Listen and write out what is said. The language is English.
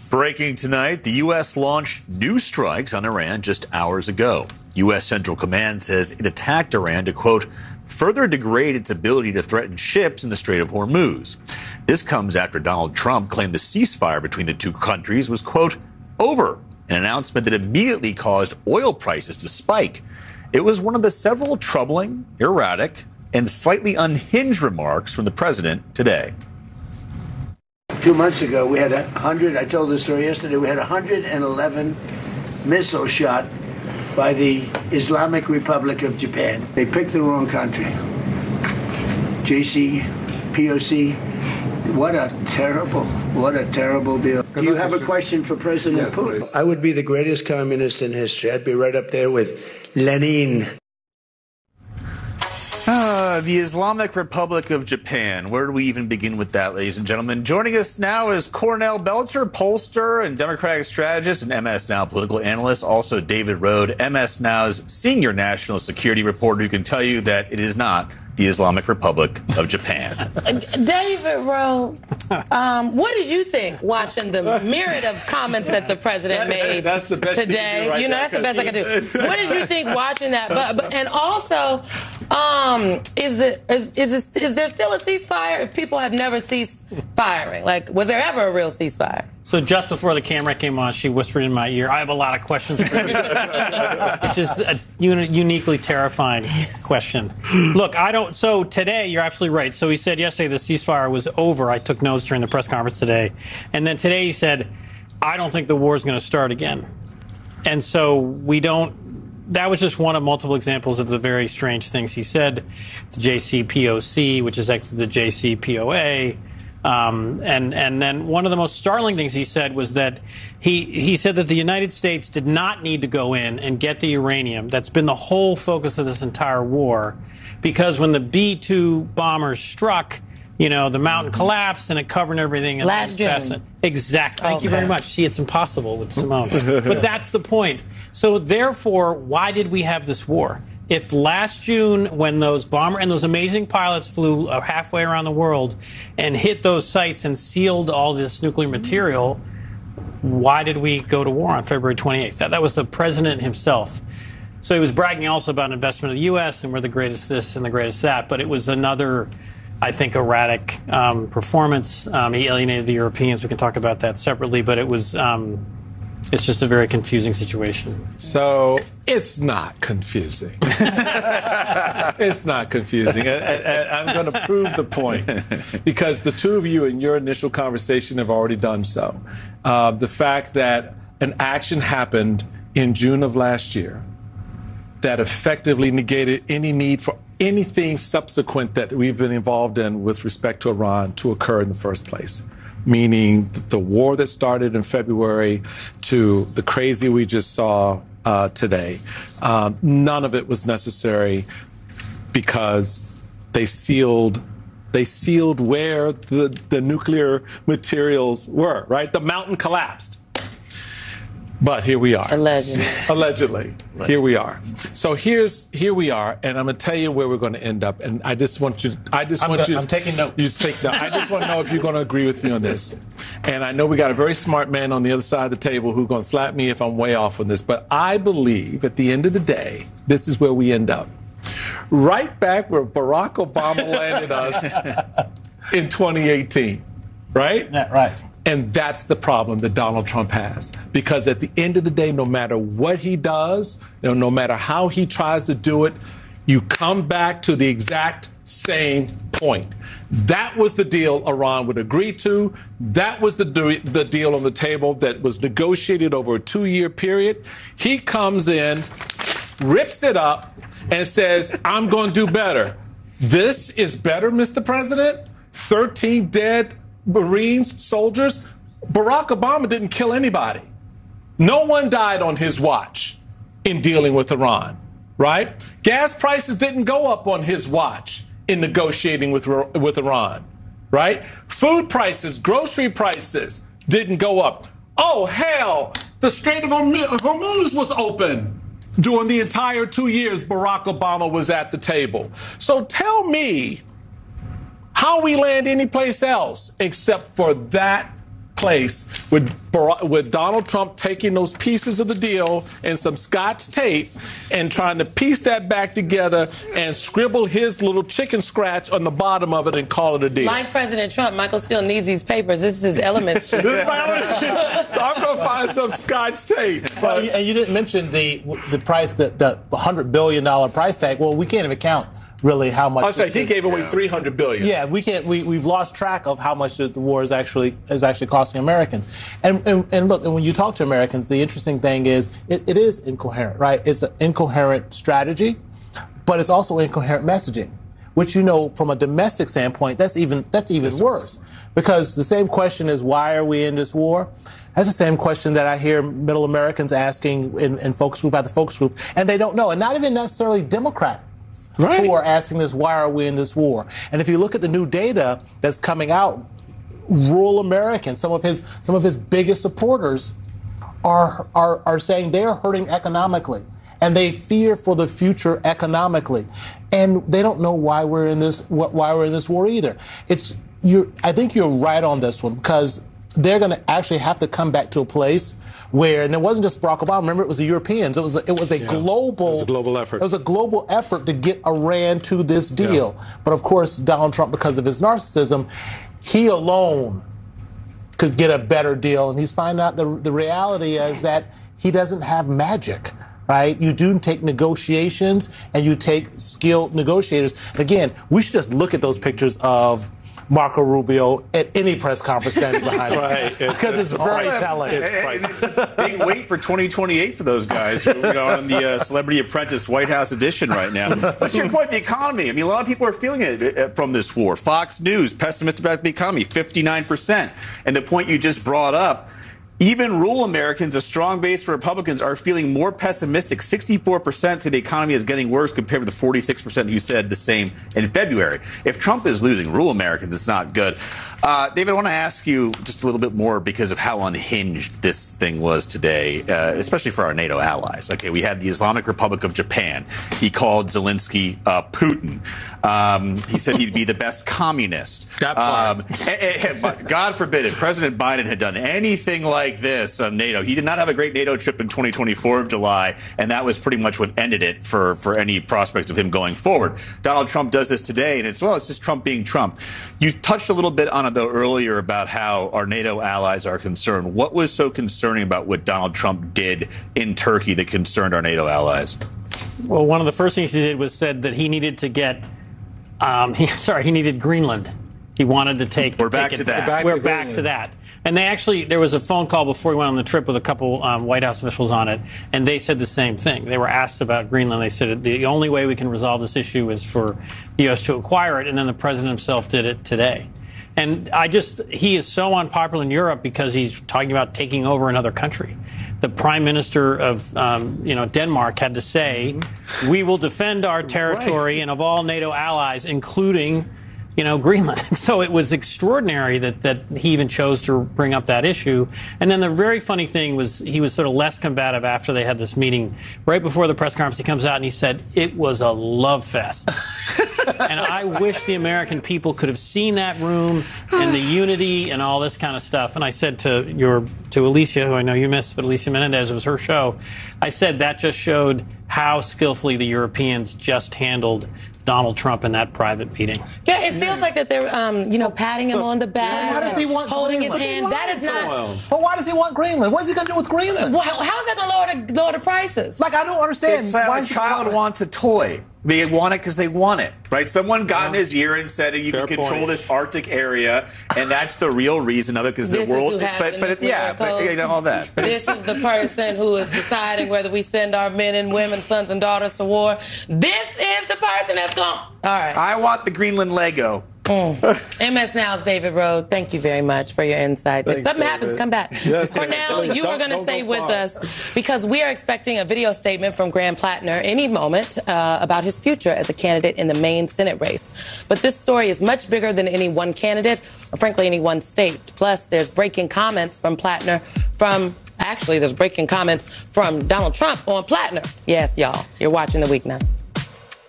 Breaking tonight, the U.S. launched new strikes on Iran just hours ago. U.S. Central Command says it attacked Iran to, quote, further degrade its ability to threaten ships in the Strait of Hormuz. This comes after Donald Trump claimed the ceasefire between the two countries was, quote, over, an announcement that immediately caused oil prices to spike. It was one of the several troubling, erratic, and slightly unhinged remarks from the president today. 2 months ago, we had 100, I told this story yesterday, we had 111 missiles shot by the Islamic Republic of Japan. They picked the wrong country. JCPOC, what a terrible deal. Do you have a question for President Putin? I would be the greatest communist in history. I'd be right up there with Lenin. The Islamic Republic of Japan. Where do we even begin with that, ladies and gentlemen? Joining us now is Cornell Belcher, pollster and Democratic strategist and MS Now political analyst. Also David Rode, MS Now's senior national security reporter, who can tell you that it is not the Islamic Republic of Japan. David Rode, what did you think watching the myriad of comments that the president made that's the best today? Right, that's the best I can do. What did you think watching that? But and also, is there still a ceasefire if people have never ceased firing? Like, was there ever a real ceasefire? So just before the camera came on, she whispered in my ear, I have a lot of questions for you, which is a uniquely terrifying question. Look, so today, you're absolutely right. So he said yesterday the ceasefire was over. I took notes during the press conference today. And then today he said, I don't think the war is going to start again. And so that was just one of multiple examples of the very strange things he said. The JCPOC, which is actually the JCPOA. And then one of the most startling things he said was that he said that the United States did not need to go in and get the uranium. That's been the whole focus of this entire war, because when the B-2 bombers struck, the mountain collapsed and it covered everything. Last June. Exactly. Thank you very much. See, it's impossible with Simone. But that's the point. So therefore, why did we have this war? If last June, when those those amazing pilots flew halfway around the world and hit those sites and sealed all this nuclear material, why did we go to war on February 28th? That was the president himself. So he was bragging also about investment of the U.S. and we're the greatest this and the greatest that. But it was another, I think, erratic performance. He alienated the Europeans. We can talk about that separately. But it was... it's just a very confusing situation. So it's not confusing. It's not confusing. And I'm going to prove the point, because the two of you in your initial conversation have already done so. The fact that an action happened in June of last year that effectively negated any need for anything subsequent that we've been involved in with respect to Iran to occur in the first place. Meaning the war that started in February to the crazy we just saw today. None of it was necessary because they sealed where the nuclear materials were, right? The mountain collapsed. But here we are. Allegedly. Here we are. So here we are, and I'm going to tell you where we're going to end up. And I just want you. I'm taking notes. You take notes. I just want to know if you're going to agree with me on this. And I know we got a very smart man on the other side of the table who's going to slap me if I'm way off on this. But I believe at the end of the day, this is where we end up. Right back where Barack Obama landed us in 2018. Right? Yeah, right. And that's the problem that Donald Trump has. Because at the end of the day, no matter what he does, no matter how he tries to do it, you come back to the exact same point. That was the deal Iran would agree to. That was the deal on the table that was negotiated over a 2-year period. He comes in, rips it up, and says, I'm going to do better. This is better, Mr. President? 13 dead Marines, soldiers. Barack Obama didn't kill anybody. No one died on his watch in dealing with Iran, right? Gas prices didn't go up on his watch in negotiating with Iran, right? Food prices, grocery prices didn't go up. Oh, hell, the Strait of Hormuz was open during the entire 2 years Barack Obama was at the table. So tell me how we land anyplace else except for that place with Donald Trump taking those pieces of the deal and some Scotch tape and trying to piece that back together and scribble his little chicken scratch on the bottom of it and call it a deal. Like President Trump, Michael still needs these papers. This is his element sheet. This is my element sheet. So I'm going to find some Scotch tape. Well, and you didn't mention the price, the $100 billion price tag. Well, we can't even count really how much. He gave away $300 billion. Yeah, we can't. We've lost track of how much the war is actually costing Americans. And look, and when you talk to Americans, the interesting thing is it is incoherent, right? It's an incoherent strategy, but it's also incoherent messaging, which, you know, from a domestic standpoint, that's even worse, because the same question is, why are we in this war? That's the same question that I hear middle Americans asking in focus group after focus group, and they don't know, and not even necessarily Democrats. Right. Who are asking this, why are we in this war? And if you look at the new data that's coming out, rural Americans, some of his biggest supporters are saying they are hurting economically, and they fear for the future economically, and they don't know why we're in this war either. I think you're right on this one, because they're going to actually have to come back to a place where, and it wasn't just Barack Obama. Remember, it was the Europeans. It was a global effort. It was a global effort to get Iran to this deal. Yeah. But of course, Donald Trump, because of his narcissism, he alone could get a better deal. And he's finding out the reality is that he doesn't have magic. Right? You do take negotiations, and you take skilled negotiators. Again, we should just look at those pictures of Marco Rubio at any press conference standing behind him. Right. Because it's very telling. It's a big wait for 2028 for those guys who are on the Celebrity Apprentice White House edition right now. But to your point, the economy. I mean, a lot of people are feeling it from this war. Fox News, pessimistic about the economy, 59%. And the point you just brought up, even rural Americans, a strong base for Republicans, are feeling more pessimistic. 64% say the economy is getting worse compared with the 46% you said the same in February. If Trump is losing rural Americans, it's not good. David, I want to ask you just a little bit more because of how unhinged this thing was today, especially for our NATO allies. Okay, we had the Islamic Republic of Japan. He called Zelensky Putin. He said he'd be the best communist. God forbid if President Biden had done anything like this on NATO. He did not have a great NATO trip in 2024 of July, and that was pretty much what ended it for any prospects of him going forward. Donald Trump does this today, and it's just Trump being Trump. You touched a little bit on it, though, earlier about how our NATO allies are concerned. What was so concerning about what Donald Trump did in Turkey that concerned our NATO allies? Well, one of the first things he did was said that he needed to get he needed Greenland. He wanted to take. We're back to that. We're back to that. And there was a phone call before he went on the trip with a couple White House officials on it, and they said the same thing. They were asked about Greenland. They said the only way we can resolve this issue is for the U.S. to acquire it, and then the president himself did it today. And he is so unpopular in Europe because he's talking about taking over another country. The prime minister of Denmark had to say, we will defend our territory and of all NATO allies, including Greenland. So it was extraordinary that he even chose to bring up that issue. And then the very funny thing was he was sort of less combative after they had this meeting. Right before the press conference, he comes out and he said, it was a love fest. And I wish the American people could have seen that room and the unity and all this kind of stuff. And I said to Alicia, who I know you missed, but Alicia Menendez, it was her show. I said that just showed how skillfully the Europeans just handled Donald Trump in that private meeting. Yeah, it feels like that they're, patting him on the back. Why does he want holding Greenland? his hand? That is not. But why does he want Greenland? What is he going to do with Greenland? Well, how is that going to lower the prices? Like, I don't understand. It's a child wants a toy. They want it because they want it, right? Someone got in his ear and said you can control this Arctic area, and that's the real reason of it because the world. All that. This is the person who is deciding whether we send our men and women, sons and daughters to war. This is the person that's going. All right. I want the Greenland Lego. MS Now's David Rode, thank you very much for your insights. If something happens, come back. Yes, Cornell, you are going to stay with us because we are expecting a video statement from Graham Plattner any moment about his future as a candidate in the Maine Senate race. But this story is much bigger than any one candidate or, frankly, any one state. Plus, there's breaking comments from Plattner there's breaking comments from Donald Trump on Plattner. Yes, y'all, you're watching The Week Now.